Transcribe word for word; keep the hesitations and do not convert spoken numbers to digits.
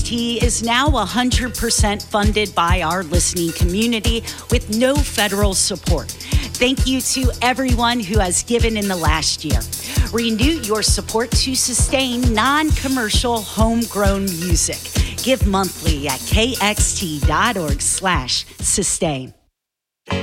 T is now one hundred percent funded by our listening community with no federal support. Thank you to everyone who has given in the last year. Renew your support to sustain non-commercial homegrown music. Give monthly at kxt.org slash sustain.